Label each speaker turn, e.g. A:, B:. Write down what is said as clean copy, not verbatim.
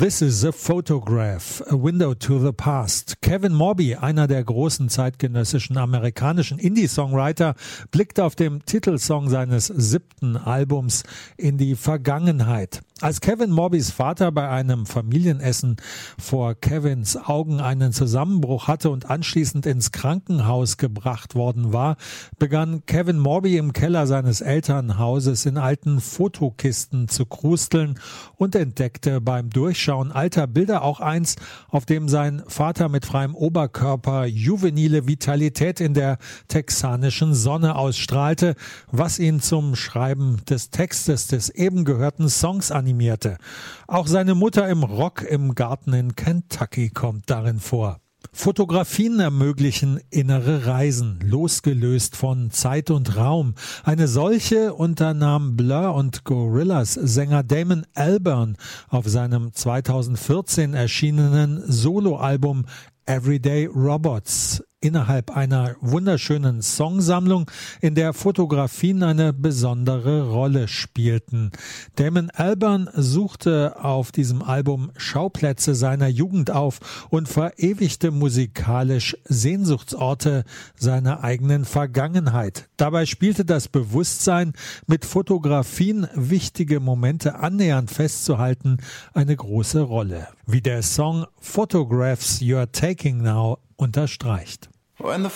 A: This is a Photograph, a window to the past. Kevin Morby, einer der großen zeitgenössischen amerikanischen Indie-Songwriter, blickt auf dem Titelsong seines 7. Albums in die Vergangenheit. Als Kevin Morbys Vater bei einem Familienessen vor Kevins Augen einen Zusammenbruch hatte und anschließend ins Krankenhaus gebracht worden war, begann Kevin Morby im Keller seines Elternhauses in alten Fotokisten zu krusteln und entdeckte beim Durchschauen alter Bilder auch eins, auf dem sein Vater mit freiem Oberkörper juvenile Vitalität in der texanischen Sonne ausstrahlte, was ihn zum Schreiben des Textes des eben gehörten Songs animierte. Auch seine Mutter im Rock im Garten in Kentucky kommt darin vor. Fotografien ermöglichen innere Reisen, losgelöst von Zeit und Raum. Eine solche unternahm Blur und Gorillaz Sänger Damon Albarn auf seinem 2014 erschienenen Soloalbum Everyday Robots, innerhalb einer wunderschönen Songsammlung, in der Fotografien eine besondere Rolle spielten. Damon Albarn suchte auf diesem Album Schauplätze seiner Jugend auf und verewigte musikalisch Sehnsuchtsorte seiner eigenen Vergangenheit. Dabei spielte das Bewusstsein, mit Fotografien wichtige Momente annähernd festzuhalten, eine große Rolle, wie der Song Photographs You're Taking Now unterstreicht.
B: When the